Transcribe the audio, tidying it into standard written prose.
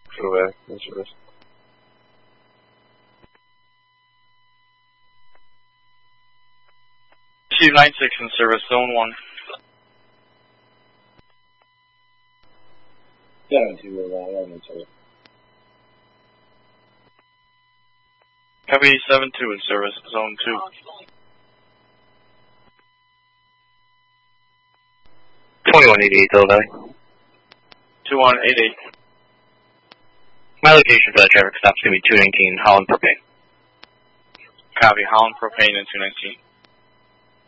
Flew in service. Chief 96 in service, zone 1. 7-2 in service. Copy 7-2 in service, zone 2. 2188 Illinois. 2188. My location for that traffic stop is going to be 219 Holland Propane. Copy, Holland Propane and 219.